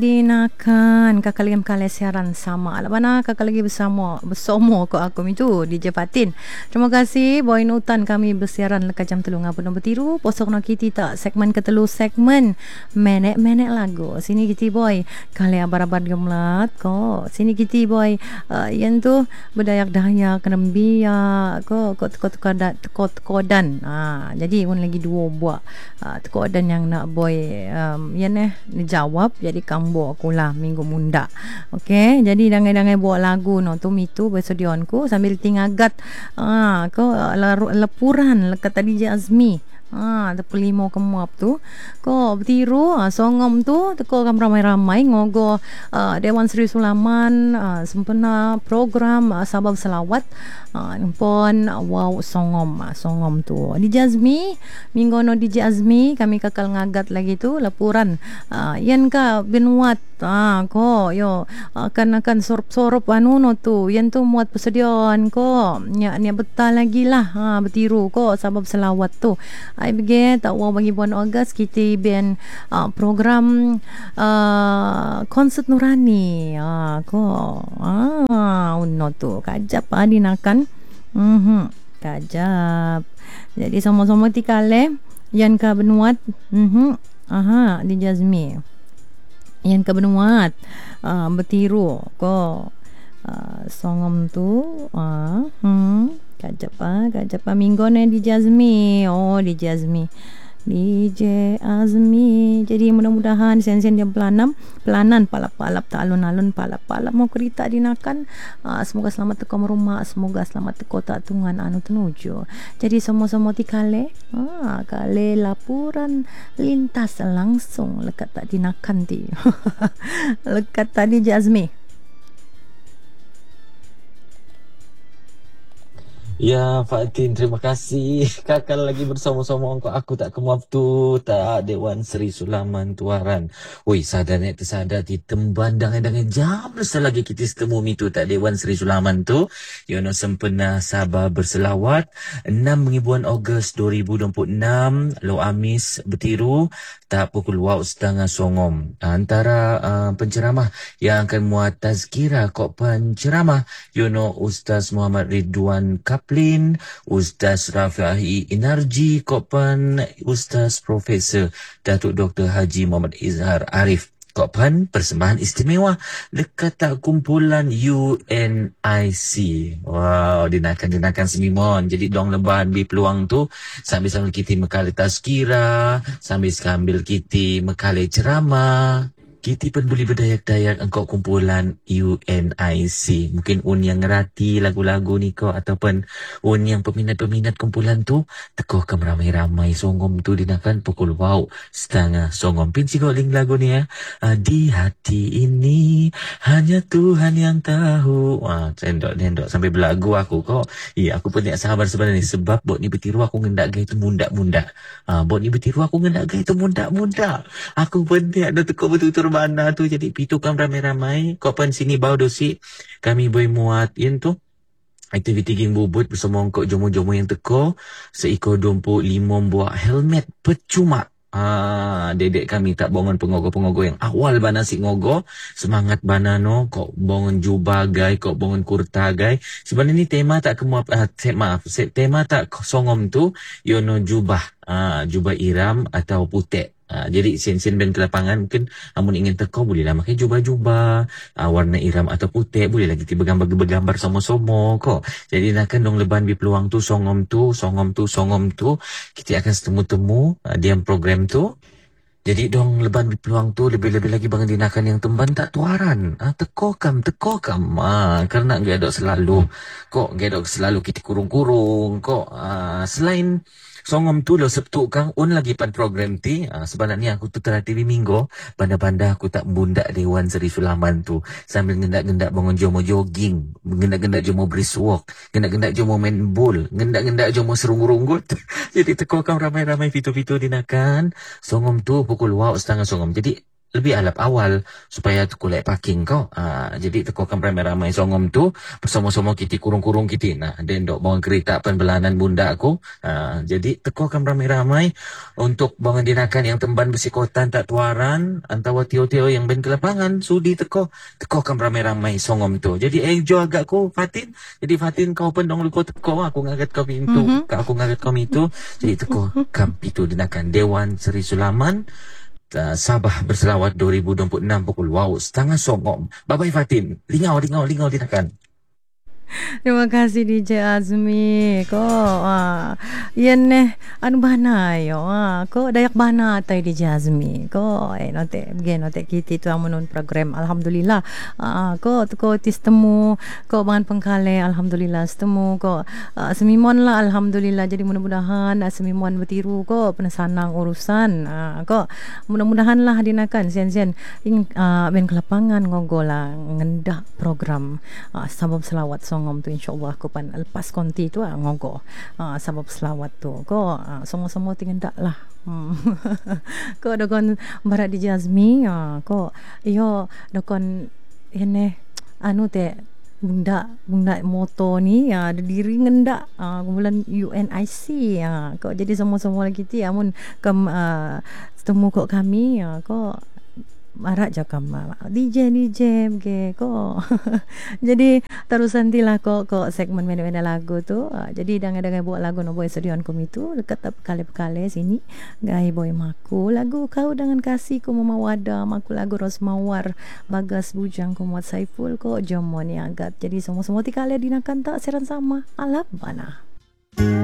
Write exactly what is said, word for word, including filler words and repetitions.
Dinakan kakak lagi kali siaran sama Alabana kakak lagi bersama bersama ko aku itu D J Fatin. Terima kasih boy nutan kami bersiaran lekat jam telung apa nombor tiru posok nak kita tak segmen ketelu segmen menek-menek lagu. Sini kita boy kali abar-abar gemlat ko. Sini kita boy uh, yang tu berdayak-dayak kenembia ko ko teko-teko teko-tekodan. Ah jadi un lagi dua buat uh, tekodan yang nak boy um, yang eh jawab jadi kamu bawa aku lah minggu munda. Okey, jadi dangai-dangai bawa lagu no tu mitu bersediaanku sambil tingagat ah ko lepuran lekat tadi je Azmi. Ah, ada pelimo kemuap tu. Ko bertiru ah, songom tu teko kam ramai-ramai ngogo ah, Dewan Seri Sulaman ah, sempena program ah, Sabab Selawat ah, pon ah, wow songom ah, songom tu. D J Azmi minggu no D J Azmi kami kakal ngagat lagi tu lapuran ah, yan ka binuat ah ko yo akan akan sorop-sorop anu no tu yan tu muat persediaan ko nya nya betal lagi lah ha bertiru ko Sabab Selawat tu. Ai bege tak wa bagi bulan Ogos kita ben uh, program uh, konsert Nurani ah uh, ko ah unno tu kajap ah dinakan mhm kajap jadi sama-sama tikale yan ka benuat mhm aha di Jazmi yan ka benuat uh, bertiru ko uh, songom tu ah uh, hmm kajap ah, kajap ah minggu ni D J Azmi. Oh, D J Azmi. D J Azmi. Jadi mudah-mudahan sen-sen dia pelanam, pelanan palap-palap tak alun-alun palap-palap mau kerita dinakan. Ah, semoga selamat teko rumah, semoga selamat teko tak tungan anu tenuju. Jadi semua-semua tikale, ah, kale laporan lintas langsung lekat tak dinakan ti. Lekat tadi D J Azmi. Ya Fatin, terima kasih. Kakak lagi bersama-sama aku, aku tak kemuap tu tak Dewan Seri Sulaman Tuaran. Woi, sadar nek tersadar di temban dangai-dangai jam selagi kita setemu mitu tak Dewan Seri Sulaman tu. Yono sempena Sabah berselawat enam bulan Ogos dua ribu dua puluh enam lo Amis bertiru tak pukul wau setengah songom. Antara uh, penceramah yang akan muat tazkirah kok penceramah Yono Ustaz Muhammad Ridwan Kap Plin, Ustaz Rafi'i Inarji, Kopan Ustaz Profesor Datuk Doktor Haji Muhammad Izhar Arif. Kopan persembahan istimewa dekat tak kumpulan U N I C. Wow, dinakan-dinakan semimon. Jadi dong lebahan bi peluang tu sambil-sambil kita mekali tazkirah, sambil-sambil kita mekali ceramah. Kita pun boleh berdayak-dayak engkau kumpulan U N I C. Mungkin un yang ngerati lagu-lagu ni kau ataupun un yang peminat-peminat kumpulan tu teko ke ramai-ramai songom tu dinakan pukul wow setengah songom. Pinci kau link lagu ni ya. Uh, di hati ini hanya Tuhan yang tahu. Wah, cendok-cendok sampai berlagu aku kau. Ya, aku pun tak sabar sebenarnya sebab bot ni bertiru aku ngendak gaya tu mundak-mundak. Uh, bot ni bertiru aku ngendak gaya tu mundak-mundak. Aku pun tak ada teko betul-betul mana tu jadi pitukan ramai-ramai kau pun sini bau dosi kami boleh muat yang tu aktiviti ging bubut bersama kau jomo-jomo yang teko seiko dua puluh lima buah helmet percuma. Ah, dedek kami tak bangun pengogo-pengogo yang awal bana si ngogo semangat bana no kok bangun jubah gai kok bangun kurta gai sebenarnya ni tema tak kemuap ah, te, maaf tema tak songom tu yono jubah ah, jubah iram atau putek. Uh, jadi sen-sen band ke lapangan mungkin amun ingin teko boleh lah pakai jubah-jubah uh, warna iram atau putih boleh lagi tiba gambar-gambar sama-sama kok. Jadi nak dong leban bi peluang tu songom tu songom tu songom tu kita akan setemu-temu uh, diam program tu. Jadi dong leban bi peluang tu lebih-lebih lagi bangun dinakan yang temban tak tuaran. Ah teko kam teko kam ah karena gak ada selalu kok gak ada selalu kita kurung-kurung kok ah selain songom tu lo Sabtu kang un lagi pan program ti uh, sebenarnya aku tu terhati di minggu banda-banda aku tak bundak Dewan Seri Sulaman tu sambil ngendak-ngendak bangun jomo jogging ngendak-ngendak jomo brisk walk ngendak-ngendak jomo main bowl ngendak-ngendak jomo serunggut jadi teko kang ramai-ramai fitu-fitu dinakan songom tu pukul wow setengah songom jadi lebih alap awal supaya tu kulek parking kau. Ah, jadi teko kan ramai-ramai songom tu bersama-sama kita kurung-kurung kita. Nah, den dok bangun kereta penbelanan bunda aku. Ah, jadi teko kan ramai-ramai untuk bangun dinakan yang temban bersikotan tak tuaran antara tio-tio yang ben ke lapangan sudi teko teko kan ramai-ramai songom tu. Jadi enjoy agak ku Fatin. Jadi Fatin kau pendong luko teko aku ngagat kau pintu. Mhm. Aku ngagat kau itu. Jadi teko kam itu dinakan Dewan Seri Sulaman. Uh, Sabah berselawat dua ribu dua puluh enam pukul wow setengah songom. Bye-bye Fatin. Lingau, lingau, lingau dinakan. Terima kasih D J Azmi. Ko ah yan ne anu bana yo ah ko dayak bana tay D J Azmi. Ko eh note gen note kiti tu amunun program alhamdulillah. Ah ko ko tis temu ko bangan pengkale alhamdulillah temu ko ah, semimon lah alhamdulillah. Jadi mudah-mudahan ah, semimon bertiru ko penasanang urusan. Ah ko mudah-mudahan lah dinakan sian-sian ing ah, ben ke lapangan ngogola ngendak program ah, sabab selawat songom tu insyaallah ko pan lepas konti tu ah, ngogo ah, sabab selawat tu ko ah, semua-semua tinggal lah hmm. Ko dokon barat di Jazmi ah, ko iyo dokon ini anu te bunda bunda moto ni ya ada diri ngendak ah, kumpulan U N I C ya ko jadi semua-semua lagi ti amun kem ah, temu kok kami ya ko marak je kamu D J D J ke ko jadi terusan tilah ko ko segmen mena-mena lagu tu uh, jadi dangan-dangan buat lagu no boy sedion kum itu dekat kali-kali sini gai boy maku lagu kau dengan kasih ku mama wada maku lagu Rosmawar Bagas Bujang ku muat Saiful ko jomon ni agat jadi semua-semua tikale dinakan tak seran sama alap bana.